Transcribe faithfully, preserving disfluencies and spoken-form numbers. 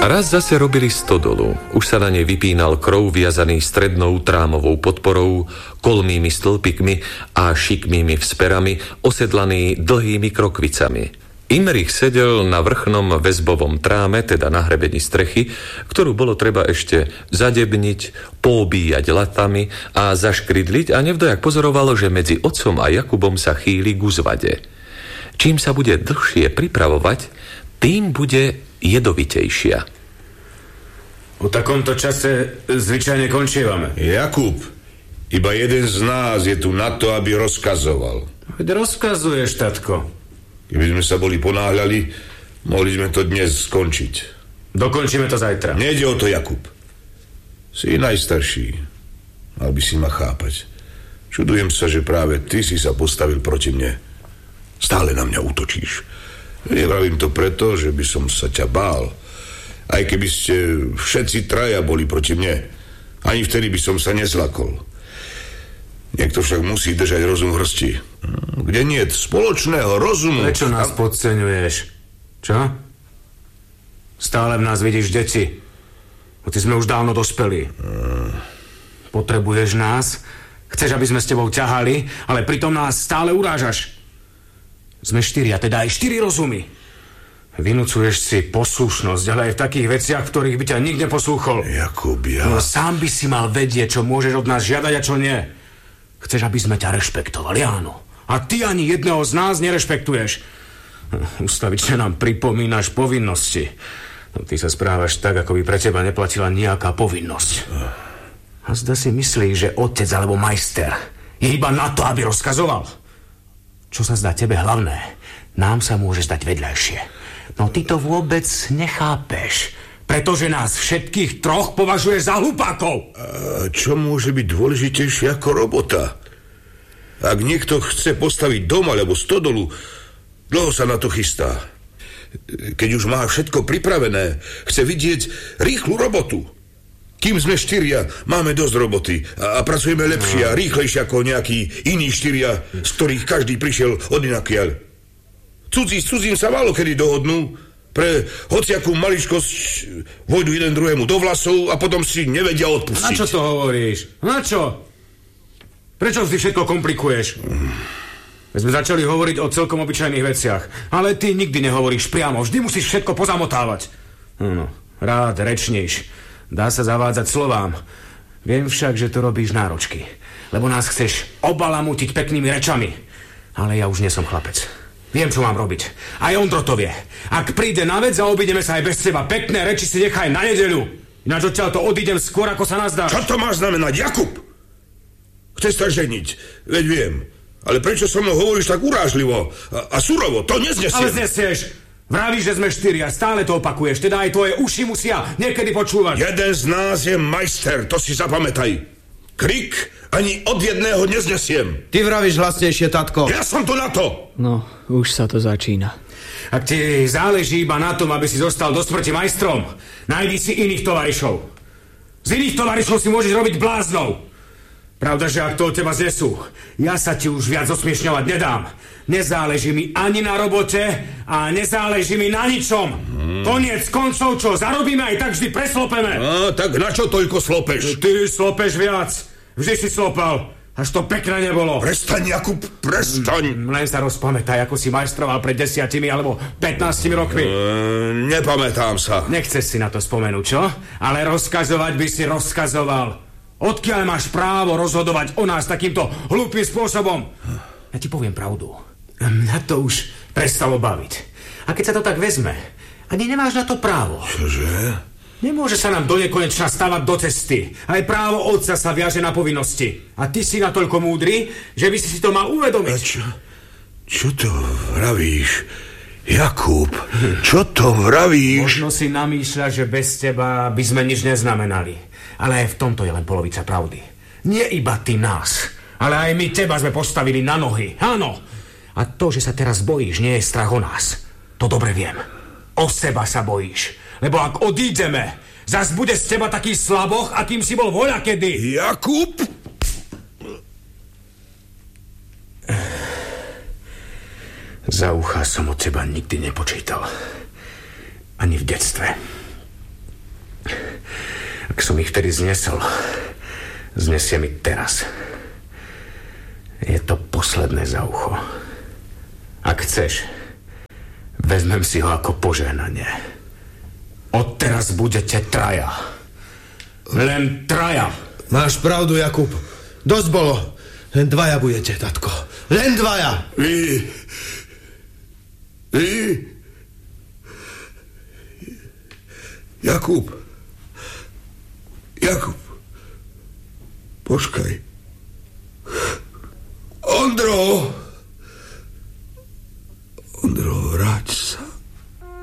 Raz zase robili stodolu. Už sa na nej vypínal krov viazaný strednou trámovou podporou, kolmými stĺpikmi a šikmými vzperami, osedlaný dlhými krokvicami. Imrich sedel na vrchnom väzbovom tráme, teda na hrebení strechy, ktorú bolo treba ešte zadebniť, poobíjať latami a zaškridliť a nevdojak pozorovalo, že medzi otcom a Jakubom sa chýli k uzvade. Čím sa bude dlhšie pripravovať, tým bude jedovitejšia. O takomto čase zvyčajne končievame. Jakub, iba jeden z nás je tu na to, aby rozkazoval. Veď rozkazuješ, tatko. Keby sme sa boli ponáhľali, mohli sme to dnes skončiť. Dokončíme to zajtra. Nejde o to, Jakub. Si najstarší. Mal by si ma chápať. Čudujem sa, že práve ty si sa postavil proti mne. Stále na mňa útočíš. Nevravím to preto, že by som sa ťa bál. Aj keby ste všetci traja boli proti mne, ani vtedy by som sa nezlakol. Niekto však musí držať rozum v hrsti. Kde nie je spoločného rozumu... Prečo nás a... podceňuješ? Čo? Stále v nás vidíš deti. No ty sme už dávno dospeli. Hmm. Potrebuješ nás? Chceš, aby sme s tebou ťahali, ale pritom nás stále urážaš. Sme štyria, teda aj štyri rozumy. Vynúcuješ si poslušnosť, ale aj v takých veciach, v ktorých by ťa nikto neposlúchol. Jakub, ja... No sám by si mal vedieť, čo môžeš od nás žiadať a čo nie. Chceš, aby sme ťa rešpektovali, áno. A ty ani jedného z nás nerešpektuješ. Ustavične nám pripomínaš povinnosti. No, ty sa správaš tak, ako by pre teba neplatila nejaká povinnosť. A zda si myslíš, že otec alebo majster je iba na to, aby rozkazoval. Čo sa zdá tebe hlavné, nám sa môže zdať vedľajšie. No ty to vôbec nechápeš, pretože nás všetkých troch považuješ za hlupákov. A čo môže byť dôležitejšie ako robota? Ak niekto chce postaviť dom alebo stodolu, dlho sa na to chystá. Keď už má všetko pripravené, chce vidieť rýchlu robotu. Kým sme štyria, máme dosť roboty a, a pracujeme lepšie a rýchlejšie ako nejakí iní štyria, z ktorých každý prišiel od inakiaľ. Cudzí s cudzím sa málo kedy dohodnú. Pre hociakú maličkosť vojdu jeden druhému do vlasov a potom si nevedia odpustiť. Na čo to hovoríš? Na čo? Prečo si všetko komplikuješ? My sme začali hovoriť o celkom obyčajných veciach, ale ty nikdy nehovoríš priamo, vždy musíš všetko pozamotávať. No, rád rečníš. Dá sa zavádzať slovám. Viem však, že to robíš náročky, lebo nás chceš obalamutiť peknými rečami. Ale ja už nie som chlapec. Viem, čo mám robiť. Aj Ondro to vie. Ak príde na vec a obídeme sa aj bez teba, pekné reči si nechaj na nedeľu. Ináč odtiaľ to odídem skôr, ako sa nazdáš. Čo to má znamenať, Jakub? Chceš sa ženiť, veď viem. Ale prečo so mnou hovoríš tak urážlivo a, a surovo? To neznesiem. Ale znesieš. Vravíš, že sme štyria, stále to opakuješ. Teda aj tvoje uši musia niekedy počúvať. Jeden z nás je majster, to si zapamätaj. Krik ani od jedného neznesiem. Ty vravíš hlasnejšie, tatko. Ja som tu na to. No, už sa to začína. Ak ti záleží iba na tom, aby si zostal do smrti majstrom, nájdi si iných tovarišov. Z iných tovarišov si môžeš robiť bláznou. Pravda, že ak to od teba znesú, ja sa ti už viac osmiešňovať nedám. Nezáleží mi ani na robote a nezáleží mi na ničom. Hmm. Koniec koncov, čo zarobíme, aj tak vždy preslopeme. No, tak na čo toľko slopeš? Ty slopeš viac. Vždy si slopal. Až to pekné nebolo. Prestaň, Jakub, prestaň. Hmm, len sa rozpamätaj, ako si majstroval pred desiatimi alebo pätnástimi rokmi. Uh, nepamätám sa. Nechceš si na to spomenúť, čo? Ale rozkazovať by si rozkazoval. Odkiaľ máš právo rozhodovať o nás takýmto hlúpým spôsobom? Ja ti poviem pravdu. Na to už prestalo baviť. A keď sa to tak vezme, ani nemáš na to právo. Čože? Nemôže sa nám donekonečna stavať do cesty. Aj právo otca sa viaže na povinnosti. A ty si natoľko múdry, že by si si to mal uvedomiť. A čo, čo to vravíš? Jakub, čo to vravíš? Možno si namýšľa, že bez teba by sme nič neznamenali. Ale aj v tomto je len polovica pravdy. Nie iba ty nás, ale aj my teba sme postavili na nohy. Áno. A to, že sa teraz bojíš, nie je strach o nás. To dobre viem. O seba sa bojíš. Lebo ak odídeme, zas bude z teba taký slaboch, akým si bol voľakedy. Jakub! Za ucha som od teba nikdy nepočítal. Ani v detstve. Ak som ich vtedy znesol, znesiem ich teraz. Je to posledné za ucho. Ak chceš, vezmem si ho ako požehnanie. Odteraz budete traja. Len traja. Máš pravdu, Jakub. Dosť bolo. Len dvaja budete, tatko. Len dvaja. Vy... Vy... Jakub. Jakub. Počkaj. Ondro!